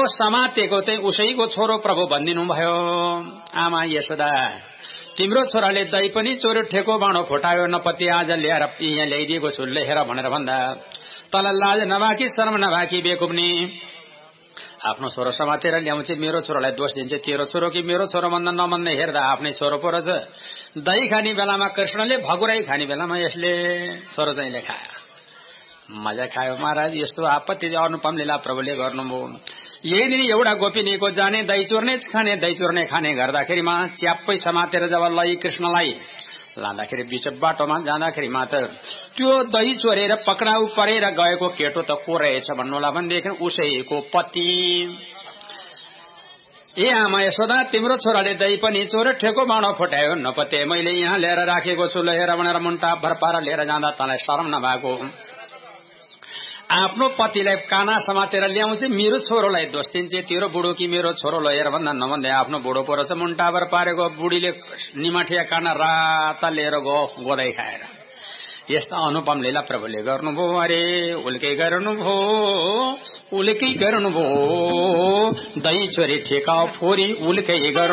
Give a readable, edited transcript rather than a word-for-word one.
समातेको चाहिँ उसैको छोरो प्रभु भनिदिनु भयो। आमा यशोदा, तिम्रो छोराले दही पनि चोर्यो, ठेको बाँडो फुटायो, नपति आज ल्याएर यहाँ ल्याइदिएको छु, लेखेर भनेर भन्दा तँलाई लाज नभाकी शर्म नभाकी बेकुब्नी आफ्नो छोरो समातेर ल्याउँछ, मेरो छोरोलाई दोष दिन्छ। तेरो छोरो कि मेरो छोरो भन्दा नभन्दै हेर्दा आफ्नै छोरो पो रहेछ। दही खाने बेलामा कृष्णले, भगुराई खाने बेलामा यसले छोरो चाहिँ लेखायो। मजा खायो महाराज। यस्तो आपत्ति अनुपम लीला प्रभुले गर्नुभयो। यही दिन एउटा गोपिनीको जाने दही चोर्ने खाने गर्दाखेरिमा च्याप्पै समातेर जब लई कृष्णलाई लाँदाखेरि बीच बाटोमा जाँदाखेरिमा त त्यो दही चोरेर पक्राउ परेर गएको केटो त को रहेछ भन्नुहोला भनेदेखि उसैको पति। ए आमा यशोदा, तिम्रो छोराले दही पनि चोर, ठेको बाँडो फुटायो, नपते मैले यहाँ ल्याएर राखेको छु, लिएर भनेर मुन्टा भरपार लिएर जाँदा तँलाई शरम नभएको? आफ्नो पतिलाई काना समातेर ल्याउँछ, मेरो छोरोलाई दोष दिन्छ। तेरो बुढो कि मेरो छोरो लिएर भन्दा नभन्दै आफ्नो बुढो परेछ। मुन्टाभर पारेको बुढीले निमाठिया काना राता लिएर गोदाई खाएर। यस्ता अनुपम लीला प्रभुले गर्नुभयो। अरे उल्कै गर्नुभयो, दही चोरी ठेका फोरी उल्कै गर्नु।